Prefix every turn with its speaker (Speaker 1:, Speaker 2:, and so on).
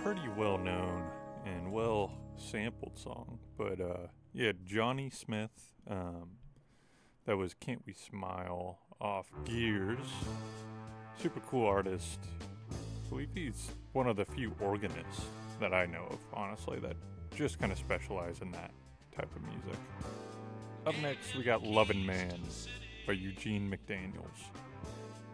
Speaker 1: pretty well known and well sampled song, but yeah, Johnny Smith. That was "Can't We Smile" off Gears. Super cool artist. I believe he's one of the few organists that I know of, honestly, that just kind of specialize in that type of music. Up next, we got "Lovin' Man" by Eugene McDaniels.